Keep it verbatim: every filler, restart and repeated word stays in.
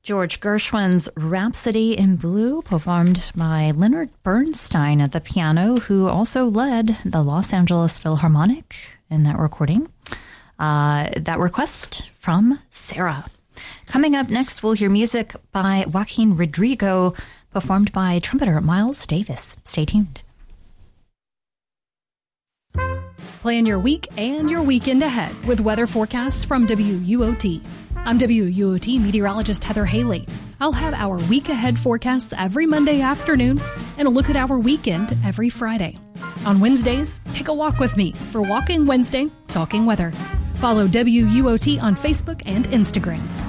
George Gershwin's Rhapsody in Blue, performed by Leonard Bernstein at the piano, who also led the Los Angeles Philharmonic in that recording. Uh, that request from Sarah. Coming up next, we'll hear music by Joaquin Rodrigo, performed by trumpeter Miles Davis. Stay tuned. Plan your week and your weekend ahead with weather forecasts from W U O T. I'm W U O T meteorologist Heather Haley. I'll have our week ahead forecasts every Monday afternoon and a look at our weekend every Friday. On Wednesdays, take a walk with me for Walking Wednesday, Talking Weather. Follow W U O T on Facebook and Instagram.